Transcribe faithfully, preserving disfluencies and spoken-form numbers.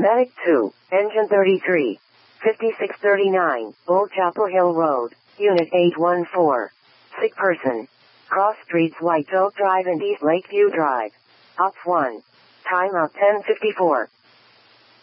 Medic two, Engine thirty-three, fifty-six thirty-nine, Old Chapel Hill Road, Unit eight one four. Sick person. Cross streets White Oak Drive and East Lakeview Drive. Ops one. Timeout ten fifty-four.